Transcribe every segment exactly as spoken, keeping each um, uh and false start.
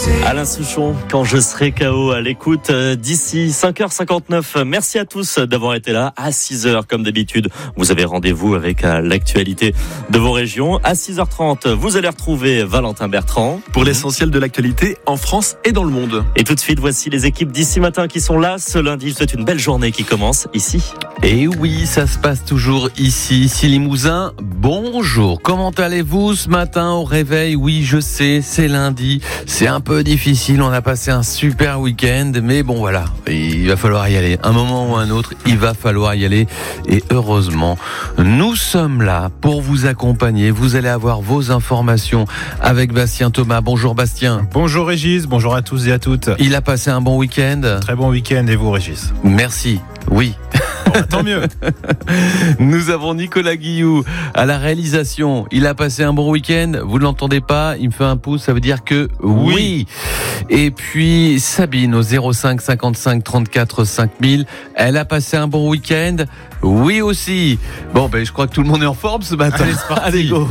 Alain Souchon, quand je serai K O à l'écoute d'ici cinq heures cinquante-neuf. Merci à tous d'avoir été là. À six heures, comme d'habitude, vous avez rendez-vous avec l'actualité de vos régions. À six heures trente, vous allez retrouver Valentin Bertrand pour l'essentiel de l'actualité en France et dans le monde. Et tout de suite, voici les équipes d'ici matin qui sont là ce lundi. Je vous souhaite une belle journée qui commence ici. Et oui, ça se passe toujours ici, ici Limousin. Bonjour, comment allez-vous ce matin au réveil? Oui, je sais, c'est lundi, c'est un peu difficile, on a passé un super week-end, mais bon voilà, il va falloir y aller. Un moment ou un autre, il va falloir y aller. Et heureusement, nous sommes là pour vous accompagner. Vous allez avoir vos informations avec Bastien Thomas. Bonjour Bastien. Bonjour Régis, bonjour à tous et à toutes. Il a passé un bon week-end? Très bon week-end, et vous Régis? Merci, oui. Bon, bah, tant mieux. Nous avons Nicolas Guillou à la réalisation. Il a passé un bon week-end. Vous ne l'entendez pas? Il me fait un pouce, ça veut dire que oui. oui. Et puis Sabine au zéro cinq cinquante-cinq trente-quatre cinq mille. Elle a passé un bon week-end. Oui aussi. Bon, ben je crois que tout le monde est en forme ce matin. Allez, c'est parti. Allez, go.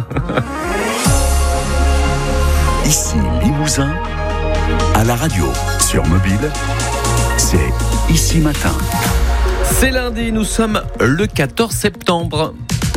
Ici Limousin, à la radio, sur mobile, c'est Ici Matin. C'est lundi, nous sommes le quatorze septembre.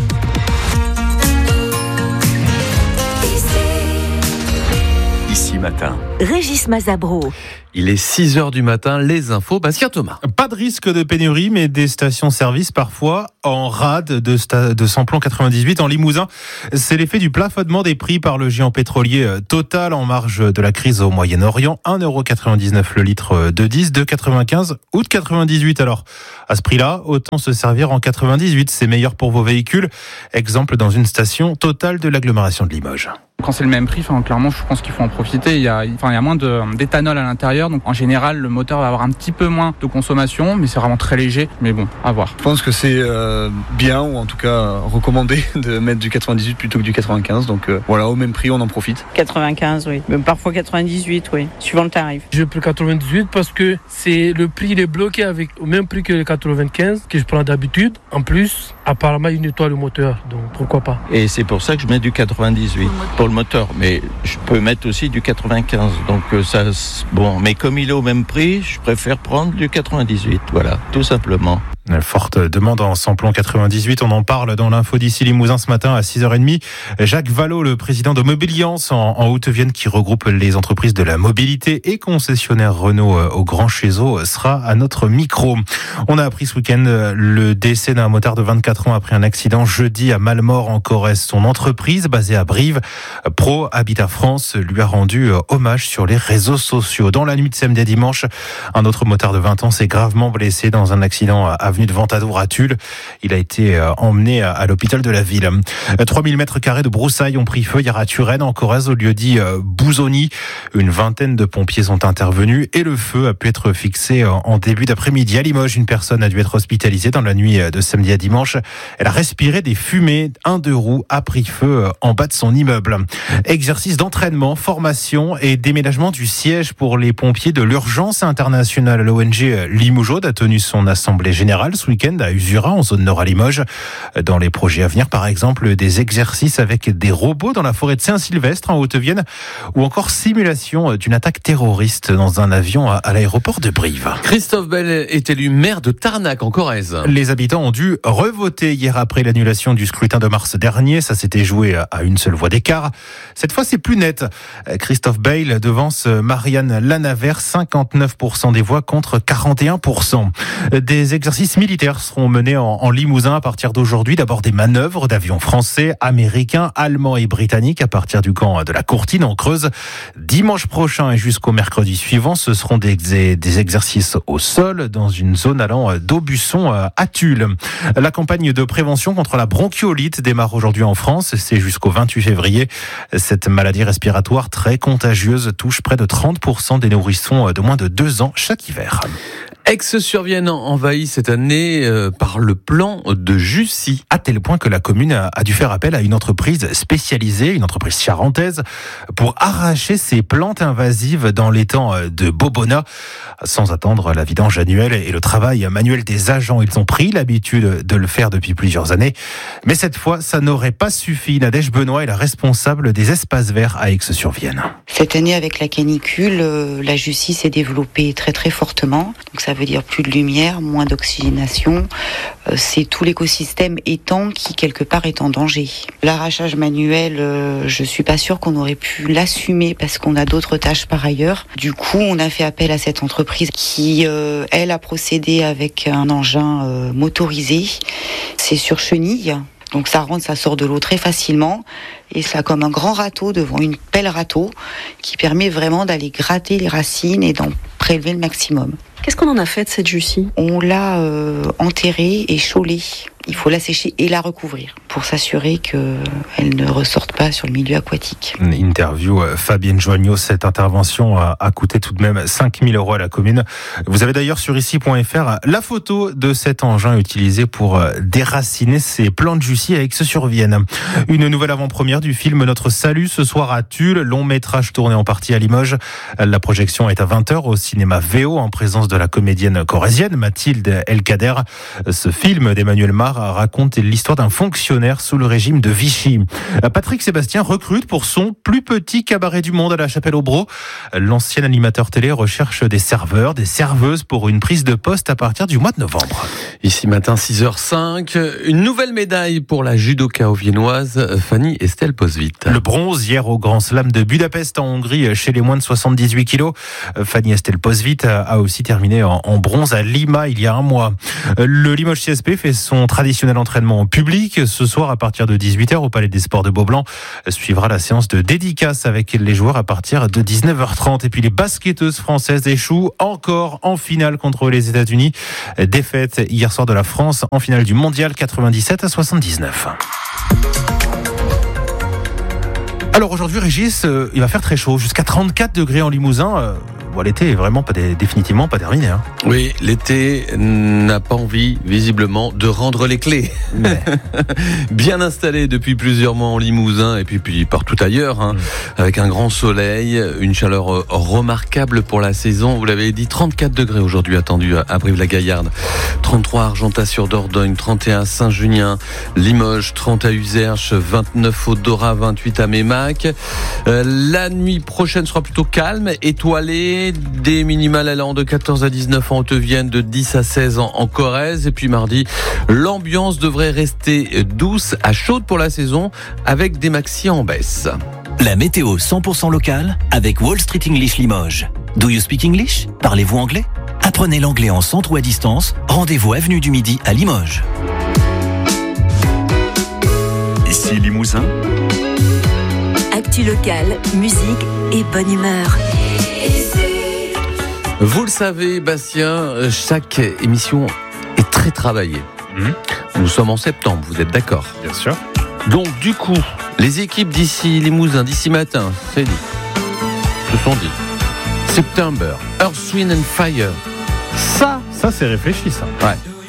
Ici Matin. Régis Mazabro. Il est six heures du matin, les infos, Bastien Thomas. Pas de risque de pénurie, mais des stations-service parfois en rade de, sta- de samplon quatre-vingt-dix-huit en Limousin. C'est l'effet du plafonnement des prix par le géant pétrolier Total en marge de la crise au Moyen-Orient. un euro quatre-vingt-dix-neuf le litre de diesel, deux euros quatre-vingt-quinze ou de quatre-vingt-dix-huit. Alors, à ce prix-là, autant se servir en quatre-vingt-dix-huit. C'est meilleur pour vos véhicules. Exemple dans une station Total de l'agglomération de Limoges. Quand c'est le même prix, enfin, clairement, je pense qu'il faut en profiter. Il y a, enfin, il y a moins de, d'éthanol à l'intérieur. Donc, en général, le moteur va avoir un petit peu moins de consommation, mais c'est vraiment très léger. Mais bon, à voir. Je pense que c'est euh, bien, ou en tout cas euh, recommandé, de mettre du quatre-vingt-dix-huit plutôt que du quatre-vingt-quinze. Donc euh, voilà, au même prix, on en profite. quatre-vingt-quinze, oui. Même parfois quatre-vingt-dix-huit, oui. Suivant le tarif. Je prends quatre-vingt-dix-huit parce que c'est le prix, il est bloqué avec au même prix que le quatre-vingt-quinze que je prends d'habitude. En plus, apparemment, il nettoie le moteur. Donc, pourquoi pas. Et c'est pour ça que je mets du quatre-vingt-dix-huit pour le moteur. Mais je peux mettre aussi du quatre-vingt-quinze. Donc ça, bon, mais comme il est au même prix, je préfère prendre du quatre-vingt-dix-huit. Voilà, tout simplement. Une forte demande en samplon quatre-vingt-dix-huit. On en parle dans l'info d'ici Limousin ce matin à six heures trente. Jacques Vallot, le président de Mobiliance en, en Haute-Vienne, qui regroupe les entreprises de la mobilité et concessionnaire Renault au Grand Chézeau, sera à notre micro. On a appris ce week-end le décès d'un motard de vingt-quatre ans après un accident jeudi à Malmort en Corrèze. Son entreprise, basée à Brive, Pro Habitat France, lui a rendu hommage sur les réseaux sociaux. Dans la nuit de samedi à dimanche, un autre motard de vingt ans s'est gravement blessé dans un accident à avenue de Ventadour à Tulle. Il a été emmené à l'hôpital de la ville. trois mille mètres carrés de broussailles ont pris feu hier à Turenne, en Corrèze, au lieu dit Bouzoni. Une vingtaine de pompiers sont intervenus et le feu a pu être fixé en début d'après-midi. À Limoges, une personne a dû être hospitalisée dans la nuit de samedi à dimanche. Elle a respiré des fumées. Un deux roues a pris feu en bas de son immeuble. Exercice d'entraînement, formation et déménagement du siège pour les pompiers de l'urgence internationale. L'O N G Limougeaude a tenu son assemblée générale ce week-end à Usura, en zone nord à Limoges. Dans les projets à venir, par exemple, des exercices avec des robots dans la forêt de Saint-Sylvestre en Haute-Vienne, ou encore simulation d'une attaque terroriste dans un avion à l'aéroport de Brive. Christophe Bell est élu maire de Tarnac en Corrèze. Les habitants ont dû revoter hier après l'annulation du scrutin de mars dernier. Ça s'était joué à une seule voix d'écart. Cette fois, c'est plus net. Christophe Bale devance Marianne Lanavert, cinquante-neuf pour cent des voix contre quarante et un pour cent. Des exercices militaires seront menés en, en Limousin à partir d'aujourd'hui. D'abord des manœuvres d'avions français, américains, allemands et britanniques à partir du camp de la Courtine en Creuse. Dimanche prochain et jusqu'au mercredi suivant, ce seront des, des exercices au sol dans une zone allant d'Aubusson à Tulle. La campagne de prévention contre la bronchiolite démarre aujourd'hui en France. C'est jusqu'au vingt-huit février. Cette maladie respiratoire très contagieuse touche près de trente pour cent des nourrissons de moins de deux ans chaque hiver. Aix-sur-Vienne envahi cette année euh, par le plan de Jussy. À tel point que la commune a, a dû faire appel à une entreprise spécialisée, une entreprise charentaise, pour arracher ces plantes invasives dans l'étang de Bobona. Sans attendre la vidange annuelle et le travail manuel des agents, ils ont pris l'habitude de le faire depuis plusieurs années. Mais cette fois, ça n'aurait pas suffi. Nadège Benoît est la responsable des espaces verts à Aix-sur-Vienne. Cette année, avec la canicule, euh, la Jussy s'est développée très très fortement. Donc ça veut dire plus de lumière, moins d'oxygénation. Euh, c'est tout l'écosystème étang qui quelque part est en danger. L'arrachage manuel, euh, je suis pas sûre qu'on aurait pu l'assumer parce qu'on a d'autres tâches par ailleurs. Du coup, on a fait appel à cette entreprise qui, euh, elle, a procédé avec un engin euh, motorisé. C'est sur chenille. Donc ça rentre, ça sort de l'eau très facilement et ça a comme un grand râteau devant une pelle râteau qui permet vraiment d'aller gratter les racines et d'en prélever le maximum. Qu'est-ce qu'on en a fait de cette Jussy ? On l'a euh, enterrée et chaulée. Il faut la sécher et la recouvrir pour s'assurer qu'elle ne ressorte pas sur le milieu aquatique. Une interview Fabienne Joignot. Cette intervention a, a coûté tout de même cinq mille euros à la commune. Vous avez d'ailleurs sur ici point f r la photo de cet engin utilisé pour déraciner ces plantes Jussy à Aix-sur-Vienne. Une nouvelle avant-première du film Notre Salut ce soir à Tulle, long métrage tourné en partie à Limoges. La projection est à vingt heures au cinéma V O en présence de la comédienne corrézienne Mathilde Elkader. Ce film d'Emmanuel Mar raconte l'histoire d'un fonctionnaire sous le régime de Vichy. Patrick Sébastien recrute pour son plus petit cabaret du monde à la Chapelle-aux-Braaux. L'ancien animateur télé recherche des serveurs, des serveuses pour une prise de poste à partir du mois de novembre. Ici matin six heures cinq, une nouvelle médaille pour la judoka viennoise Fanny Estelle Posvit. Le bronze hier au Grand Slam de Budapest en Hongrie chez les moins de soixante-dix-huit kilos. Fanny Estelle Posvit a aussi terminé en bronze à Lima il y a un mois. Le Limoges C S P fait son traditionnel entraînement public. Ce soir à partir de dix-huit heures au Palais des Sports de Beaublanc suivra la séance de dédicace avec les joueurs à partir de dix-neuf heures trente. Et puis les basketteuses françaises échouent encore en finale contre les États-Unis. Défaite hier soir de la France en finale du mondial quatre-vingt-dix-sept à soixante-dix-neuf. Alors aujourd'hui, Régis, euh, il va faire très chaud, jusqu'à trente-quatre degrés en Limousin. Euh, bon, l'été est vraiment pas dé- définitivement pas terminé. Hein. Oui, l'été n'a pas envie, visiblement, de rendre les clés. Mais... Bien installé depuis plusieurs mois en Limousin et puis, puis partout ailleurs, hein, mmh. avec un grand soleil, une chaleur remarquable pour la saison. Vous l'avez dit, trente-quatre degrés aujourd'hui attendus à Brive-la-Gaillarde, trente-trois à Argentat-sur-Dordogne, trente et un à Saint-Junien, Limoges, trente à Uzerche, vingt-neuf au Dora, vingt-huit à Mémac. Euh, la nuit prochaine sera plutôt calme, étoilée, des minimales allant de quatorze à dix-neuf en Haute-Vienne, de dix à seize en, en Corrèze. Et puis mardi, l'ambiance devrait rester douce à chaude pour la saison, avec des maxi en baisse. La météo cent pour cent locale avec Wall Street English Limoges. Do you speak English ? Parlez-vous anglais ? Apprenez l'anglais en centre ou à distance. Rendez-vous avenue du Midi à Limoges. Ici Limousin. Actu locale, musique et bonne humeur. Vous le savez, Bastien, chaque émission est très travaillée. Mmh. Nous sommes en septembre, vous êtes d'accord ? Bien sûr. Donc du coup, les équipes d'ici Limousin, d'ici matin, c'est dit, se sont dit, September, Earth, Wind and Fire. Ça, ça c'est réfléchi ça. Ouais.